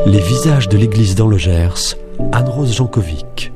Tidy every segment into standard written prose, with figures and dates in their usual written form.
Les visages de l'église dans le Gers, Anne-Rose Jankovic.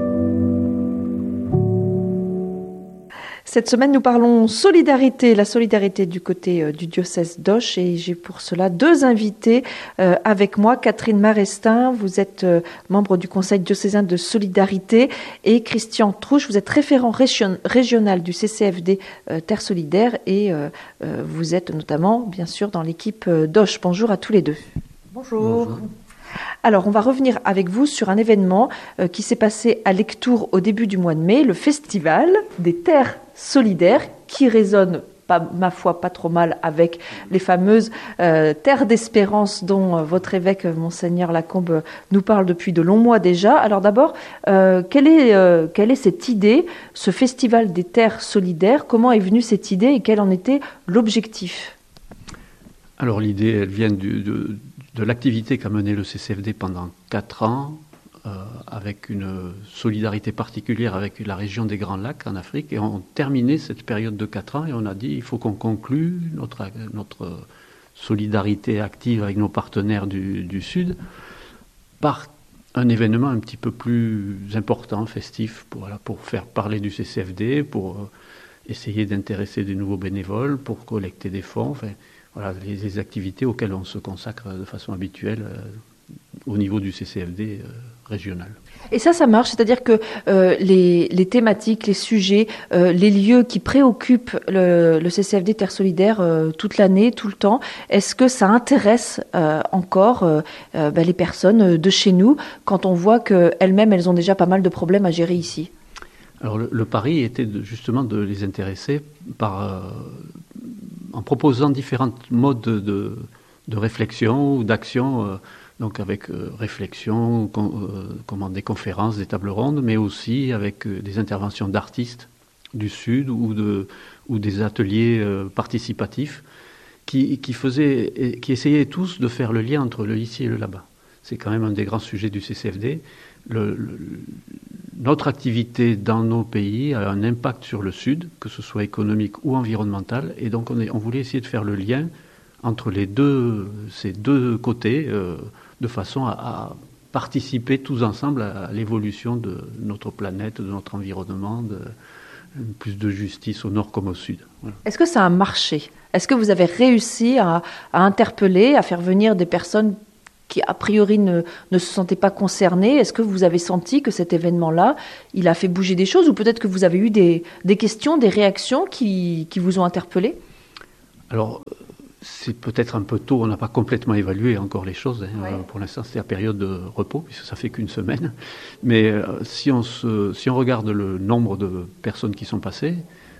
Cette semaine, nous parlons solidarité, la solidarité du côté du diocèse d'Auch, et j'ai pour cela deux invités avec moi. Catherine Marestin, vous êtes membre du Conseil diocésain de solidarité, et Christian Trouche, vous êtes référent régional du CCFD Terre Solidaire, et vous êtes notamment, bien sûr, dans l'équipe d'Auch. Bonjour à tous les deux. Bonjour. Alors, on va revenir avec vous sur un événement qui s'est passé à Lectoure au début du mois de mai, le Festival des Terres Solidaires, qui résonne, ma foi, pas trop mal avec les fameuses terres d'espérance dont votre évêque, Monseigneur Lacombe, nous parle depuis de longs mois déjà. Alors d'abord, quelle est cette idée, ce Festival des Terres Solidaires? Comment est venue cette idée et quel en était l'objectif? Alors l'idée, elle vient de l'activité qu'a menée le CCFD pendant 4 ans, avec une solidarité particulière avec la région des Grands Lacs en Afrique. Et on terminait cette période de 4 ans et on a dit il faut qu'on conclue notre solidarité active avec nos partenaires du Sud par un événement un petit peu plus important, festif, pour faire parler du CCFD, pour essayer d'intéresser des nouveaux bénévoles, pour collecter des fonds. Enfin, voilà, les activités auxquelles on se consacre de façon habituelle au niveau du CCFD régional. Et ça marche, c'est-à-dire que les thématiques, les sujets, les lieux qui préoccupent le CCFD Terre Solidaire toute l'année, tout le temps, est-ce que ça intéresse encore les personnes de chez nous quand on voit qu'elles-mêmes, elles ont déjà pas mal de problèmes à gérer ici? Alors le pari était justement de les intéresser en proposant différents modes de réflexion ou d'action, donc avec réflexion, des conférences, des tables rondes, mais aussi avec des interventions d'artistes du Sud ou des ateliers participatifs qui essayaient tous de faire le lien entre le ici et le là-bas. C'est quand même un des grands sujets du CCFD. Notre activité dans nos pays a un impact sur le Sud, que ce soit économique ou environnemental, et donc on voulait essayer de faire le lien entre ces deux côtés, de façon à participer tous ensemble à l'évolution de notre planète, de notre environnement, plus de justice au nord comme au sud. Voilà. Est-ce que ça a marché? Est-ce que vous avez réussi à interpeller, à faire venir des personnes qui a priori ne se sentaient pas concernées? Est-ce que vous avez senti que cet événement-là, il a fait bouger des choses, ou peut-être que vous avez eu des questions, des réactions qui vous ont interpellé? Alors, c'est peut-être un peu tôt, on n'a pas complètement évalué encore les choses. Oui. Pour l'instant, c'est la période de repos, puisque ça fait qu'une semaine. Mais si on regarde le nombre de personnes qui sont passées,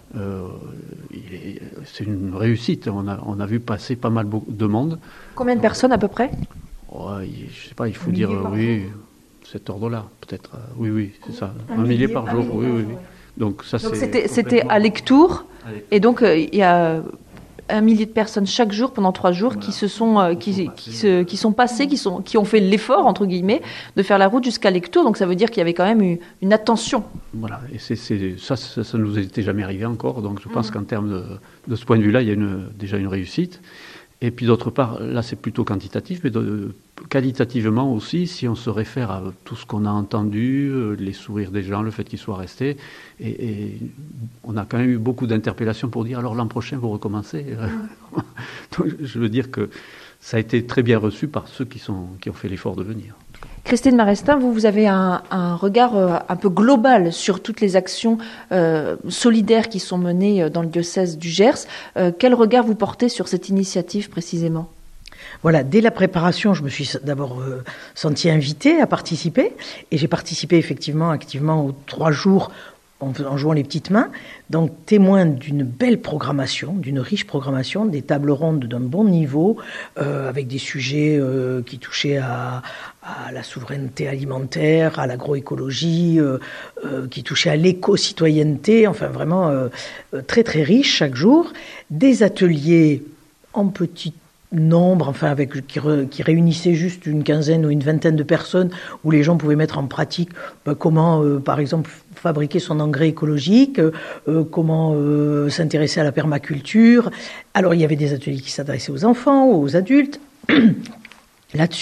c'est une réussite. On a vu passer pas mal de monde. Combien de personnes à peu près? Je sais pas, il faut dire cet ordre-là, peut-être. Oui, c'est ça. Un millier par jour, oui. Donc c'était à Lectoure, et donc il y a 1 millier de personnes chaque jour pendant 3 jours, voilà, qui sont passées, qui ont fait l'effort entre guillemets de faire la route jusqu'à Lectoure. Donc ça veut dire qu'il y avait quand même une attention. Voilà, et ça nous était jamais arrivé encore. Donc je pense qu'en termes de ce point de vue-là, il y a déjà une réussite. Et puis d'autre part, là c'est plutôt quantitatif, mais qualitativement aussi, si on se réfère à tout ce qu'on a entendu, les sourires des gens, le fait qu'ils soient restés, et on a quand même eu beaucoup d'interpellations pour dire alors l'an prochain vous recommencez. Donc je veux dire que ça a été très bien reçu par ceux qui ont fait l'effort de venir. Christine Marestin, vous avez un regard un peu global sur toutes les actions solidaires qui sont menées dans le diocèse du Gers. Quel regard vous portez sur cette initiative précisément ? Voilà, dès la préparation, je me suis d'abord sentie invitée à participer, et j'ai participé effectivement activement aux 3 jours en jouant les petites mains, donc témoin d'une belle programmation, d'une riche programmation, des tables rondes d'un bon niveau, avec des sujets qui touchaient à la souveraineté alimentaire, à l'agroécologie, qui touchaient à l'éco-citoyenneté, enfin vraiment très très riche chaque jour, des ateliers en petit nombre, enfin qui réunissait juste une quinzaine ou une vingtaine de personnes, où les gens pouvaient mettre en pratique comment, par exemple, fabriquer son engrais écologique, comment s'intéresser à la permaculture. Alors il y avait des ateliers qui s'adressaient aux enfants, aux adultes. Là-dessus,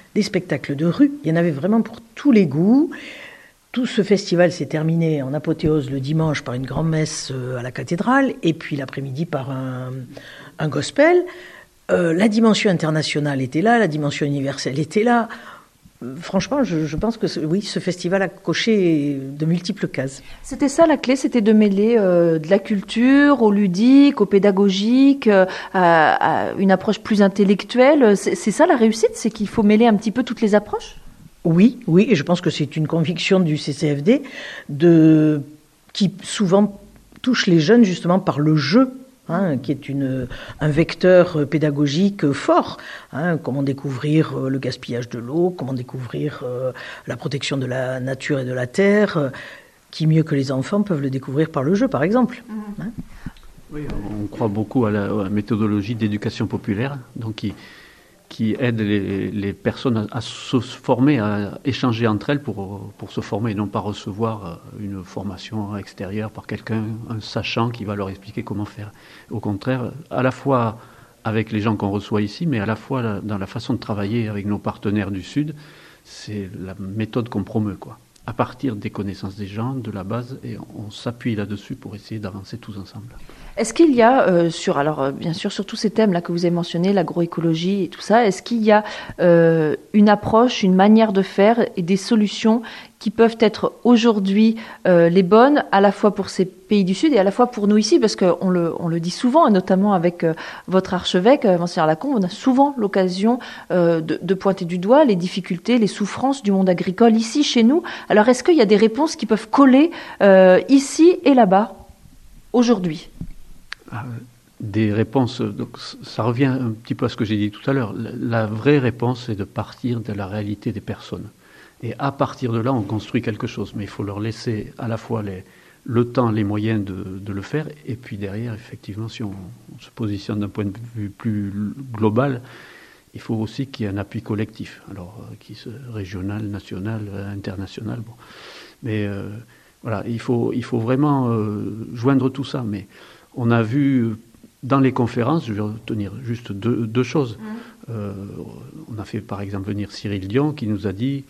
des spectacles de rue. Il y en avait vraiment pour tous les goûts. Tout ce festival s'est terminé en apothéose le dimanche par une grand-messe à la cathédrale et puis l'après-midi par un gospel. La dimension internationale était là, la dimension universelle était là. Franchement, je pense que oui, ce festival a coché de multiples cases. C'était ça la clé, c'était de mêler de la culture au ludique, au pédagogique, à une approche plus intellectuelle. C'est ça la réussite, c'est qu'il faut mêler un petit peu toutes les approches ? Oui, et je pense que c'est une conviction du CCFD qui souvent touche les jeunes justement par le jeu. Qui est un vecteur pédagogique fort. Comment découvrir le gaspillage de l'eau, comment découvrir la protection de la nature et de la terre, qui mieux que les enfants peuvent le découvrir par le jeu, par exemple. Oui, on croit beaucoup à la méthodologie d'éducation populaire, donc qui aide les personnes à se former, à échanger entre elles pour se former et non pas recevoir une formation extérieure par quelqu'un, un sachant qui va leur expliquer comment faire. Au contraire, à la fois avec les gens qu'on reçoit ici, mais à la fois dans la façon de travailler avec nos partenaires du Sud, c'est la méthode qu'on promeut, quoi. À partir des connaissances des gens, de la base, et on s'appuie là-dessus pour essayer d'avancer tous ensemble. Est-ce qu'il y a, bien sûr, sur tous ces thèmes-là que vous avez mentionnés, l'agroécologie et tout ça, est-ce qu'il y a une approche, une manière de faire et des solutions qui peuvent être aujourd'hui les bonnes, à la fois pour ces pays du Sud et à la fois pour nous ici, parce qu'on le dit souvent, et notamment avec votre archevêque, Monseigneur Lacombe, on a souvent l'occasion de pointer du doigt les difficultés, les souffrances du monde agricole ici, chez nous. Alors, est-ce qu'il y a des réponses qui peuvent coller ici et là-bas, aujourd'hui ? Des réponses, donc ça revient un petit peu à ce que j'ai dit tout à l'heure. La vraie réponse, c'est de partir de la réalité des personnes. Et à partir de là, on construit quelque chose. Mais il faut leur laisser à la fois le temps, les moyens de le faire. Et puis derrière, effectivement, si on se positionne d'un point de vue plus global, il faut aussi qu'il y ait un appui collectif. Alors, régional, national, international. Bon. Mais voilà, il faut vraiment joindre tout ça. Mais on a vu dans les conférences, je vais retenir juste deux choses. On a fait par exemple venir Cyril Dion qui nous a dit,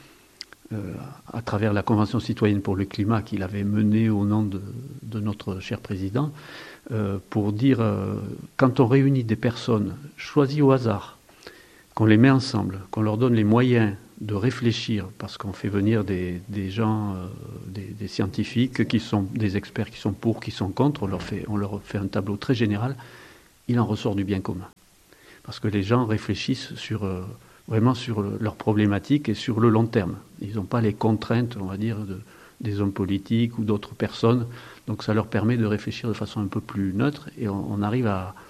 à travers la Convention citoyenne pour le climat qu'il avait menée au nom de notre cher président, pour dire, quand on réunit des personnes choisies au hasard, qu'on les met ensemble, qu'on leur donne les moyens de réfléchir, parce qu'on fait venir des gens, des scientifiques, qui sont des experts qui sont pour, qui sont contre, on leur fait un tableau très général, il en ressort du bien commun. Parce que les gens réfléchissent vraiment sur leurs problématiques et sur le long terme. Ils n'ont pas les contraintes, on va dire, des hommes politiques ou d'autres personnes, donc ça leur permet de réfléchir de façon un peu plus neutre, et on arrive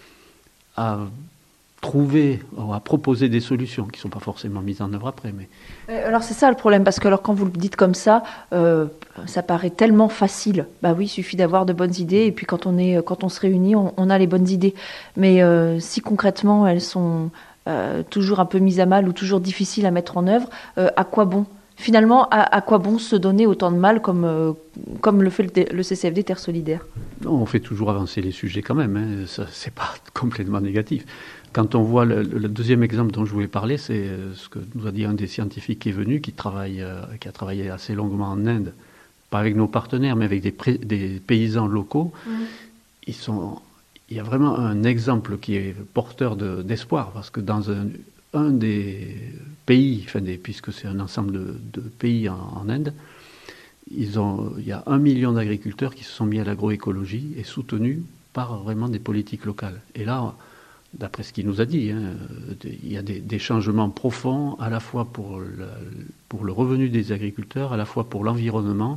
à trouver, à proposer des solutions qui ne sont pas forcément mises en œuvre après. Mais... Alors c'est ça le problème, parce que alors, quand vous le dites comme ça paraît tellement facile. Bah oui, il suffit d'avoir de bonnes idées, et puis quand on se réunit, on a les bonnes idées. Mais si concrètement elles sont toujours un peu mises à mal ou toujours difficiles à mettre en œuvre, à quoi bon ? Finalement, à quoi bon se donner autant de mal comme le fait le CCFD Terre Solidaire ? Non, on fait toujours avancer les sujets quand même, hein. Ça, c'est pas complètement négatif. Quand on voit le deuxième exemple dont je voulais parler, c'est ce que nous a dit un des scientifiques qui est venu, qui a travaillé assez longuement en Inde, pas avec nos partenaires, mais avec des paysans locaux. Il y a vraiment un exemple qui est porteur d'espoir, parce que dans un des pays, puisque c'est un ensemble de pays en Inde, il y a 1 million d'agriculteurs qui se sont mis à l'agroécologie et soutenus par vraiment des politiques locales. Et là, d'après ce qu'il nous a dit, il y a des changements profonds, à la fois pour le revenu des agriculteurs, à la fois pour l'environnement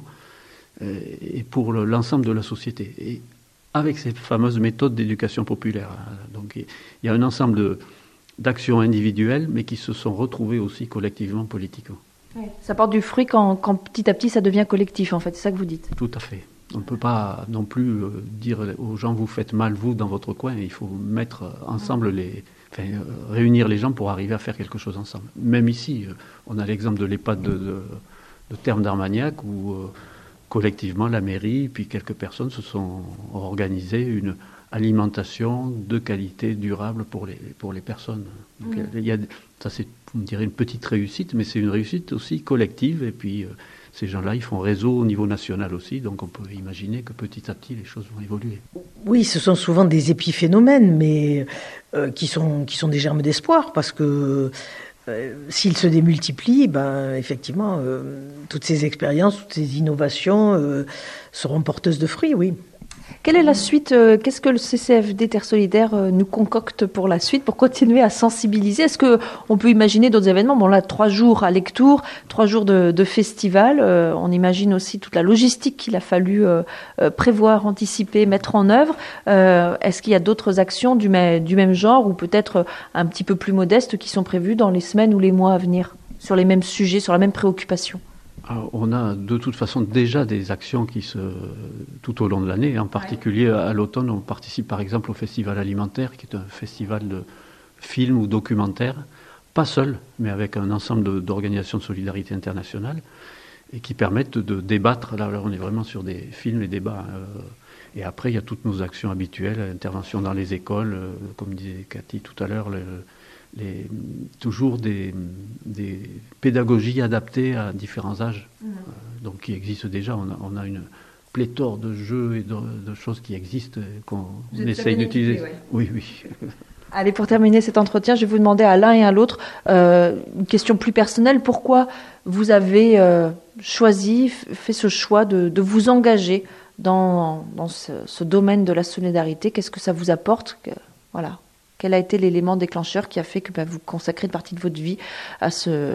et pour l'ensemble de la société. Et avec ces fameuses méthodes d'éducation populaire. Donc il y a un ensemble d'actions individuelles, mais qui se sont retrouvées aussi collectivement, politiquement. Oui. Ça porte du fruit quand petit à petit ça devient collectif, en fait, c'est ça que vous dites. Tout à fait. On ne peut pas non plus dire aux gens, vous faites mal, vous, dans votre coin. Il faut mettre ensemble réunir les gens pour arriver à faire quelque chose ensemble. Même ici, on a l'exemple de l'EHPAD de Terme d'Armagnac, où collectivement, la mairie, puis quelques personnes se sont organisées alimentation de qualité durable pour les personnes. Donc, ça c'est, on dirait, une petite réussite, mais c'est une réussite aussi collective. Et puis ces gens-là, ils font réseau au niveau national aussi, donc on peut imaginer que petit à petit les choses vont évoluer. Oui, ce sont souvent des épiphénomènes, mais qui sont des germes d'espoir, parce que s'ils se démultiplient, effectivement, toutes ces expériences, toutes ces innovations seront porteuses de fruits, oui. Quelle est la suite? Qu'est-ce que le CCFD Terre Solidaire nous concocte pour la suite, pour continuer à sensibiliser? Est-ce qu'on peut imaginer d'autres événements? Bon, là, 3 jours à Lectoure, 3 jours de festival. On imagine aussi toute la logistique qu'il a fallu prévoir, anticiper, mettre en œuvre. Est-ce qu'il y a d'autres actions du même genre, ou peut-être un petit peu plus modestes, qui sont prévues dans les semaines ou les mois à venir, sur les mêmes sujets, sur la même préoccupation? Alors, on a de toute façon déjà des actions tout au long de l'année. En particulier à l'automne, on participe par exemple au Festival alimentaire, qui est un festival de films ou documentaires, pas seul, mais avec un ensemble d'organisations de solidarité internationale, et qui permettent de débattre. Là, on est vraiment sur des films et débats. Et après, il y a toutes nos actions habituelles, intervention dans les écoles, comme disait Cathy tout à l'heure, toujours des pédagogies adaptées à différents âges, donc qui existent déjà. On a une pléthore de jeux et de choses qui existent qu'on essaye d'utiliser. Oui. Allez, pour terminer cet entretien, je vais vous demander à l'un et à l'autre une question plus personnelle. Pourquoi vous avez fait ce choix de vous engager dans ce domaine de la solidarité? Qu'est-ce que ça vous apporte? Voilà. Quel a été l'élément déclencheur qui a fait que vous consacrez une partie de votre vie à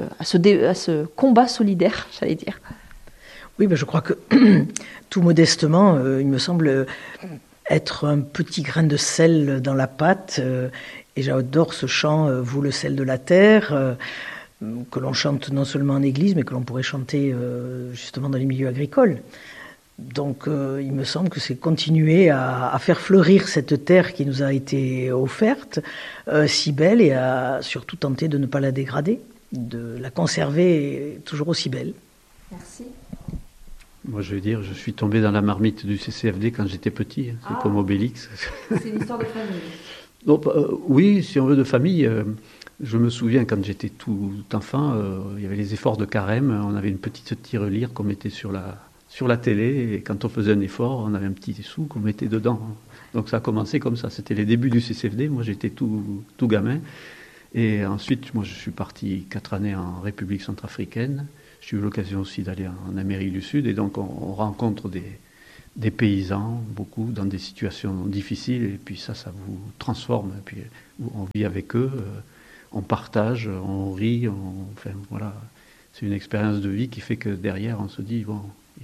ce combat solidaire, j'allais dire? Oui, je crois que tout modestement, il me semble être un petit grain de sel dans la pâte. Et j'adore ce chant « Vous le sel de la terre », que l'on chante non seulement en église, mais que l'on pourrait chanter justement dans les milieux agricoles. Donc il me semble que c'est continuer à faire fleurir cette terre qui nous a été offerte, si belle, et à surtout tenter de ne pas la dégrader, de la conserver toujours aussi belle. Merci. Moi je veux dire, je suis tombé dans la marmite du CCFD quand j'étais petit, c'est comme Obélix. C'est une histoire de famille. Donc, oui, si on veut de famille, je me souviens quand j'étais tout enfant, il y avait les efforts de carême, on avait une petite tirelire qu'on mettait sur la télé, et quand on faisait un effort, on avait un petit sou qu'on mettait dedans. Donc ça a commencé comme ça, c'était les débuts du CCFD, moi j'étais tout gamin. Et ensuite, moi je suis parti 4 années en République centrafricaine, j'ai eu l'occasion aussi d'aller en Amérique du Sud, et donc on rencontre des paysans, beaucoup, dans des situations difficiles, et puis ça vous transforme, et puis on vit avec eux, on partage, on rit, enfin voilà, c'est une expérience de vie qui fait que derrière on se dit, bon, il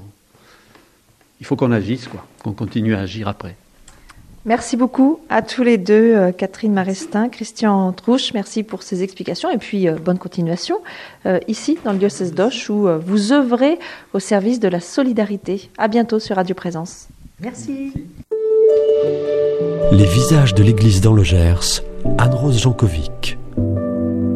faut qu'on agisse, qu'on continue à agir après. Merci beaucoup à tous les deux, Catherine Marestin, Christian Trouche, merci pour ces explications, et puis bonne continuation ici dans le diocèse d'Auch, où vous œuvrez au service de la solidarité. À bientôt sur Radio Présence. Merci. Les visages de l'Église dans le Gers, Anne-Rose Jankovic.